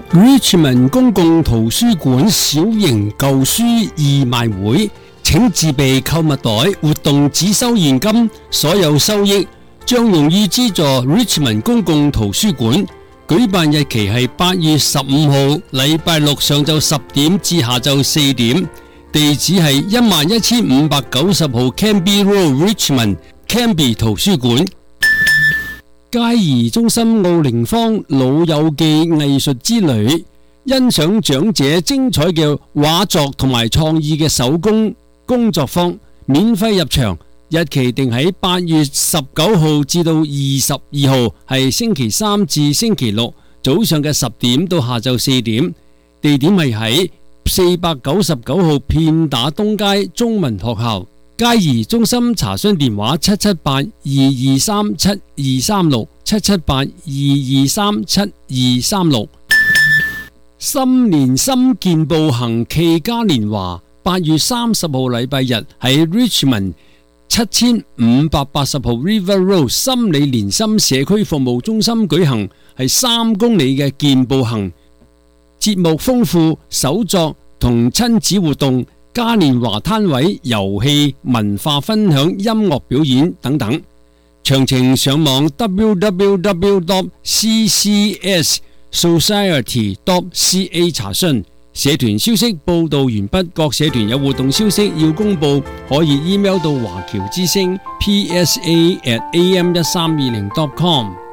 Richmond 公共圖書館小型舊書義賣會，請自備購物袋，活動只收現金，所有收益將用於資助 Richmond 公共圖書館。舉辦日期係8月15號，禮拜六上晝10點至下晝4點。地址係11590號 Canby Road Richmond Canby 圖書館。佳怡中心奧靈坊老友記藝術之旅，欣賞長者精彩嘅畫作同埋創意嘅手工工作坊，免費入場，日期定喺8月19號至到22號，係星期三至星期六，早上嘅10點到下晝4點。地點係喺499號片打東街中文學校。佳怡中心查詢電話778-223-7236 778-223-7236。心連心健步行暨嘉年華8月30號禮拜日喺 Richmond 7580號 River Road 心理連心社區服務中心舉行，係3公里嘅健步行，節目豐富，手作同親子活動，嘉年華攤位、遊戲、文化分享、音樂表演等等。詳情上網 www.ccsociety.ca 查詢。社團消息報道完畢，各社團有活動消息要公佈，可以 email 到華僑之聲 psa@am1320.com。